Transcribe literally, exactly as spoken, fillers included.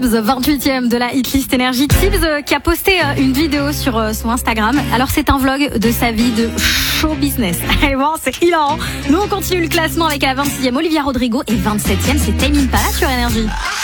Tibbs, vingt-huitième de la hitlist Énergie. Tibbs euh, qui a posté euh, une vidéo sur euh, son Instagram. Alors c'est un vlog de sa vie de show business. Et bon, c'est hilarant. Nous on continue le classement avec la vingt-sixième Olivia Rodrigo et vingt-septième c'est Tame Impala sur Énergie.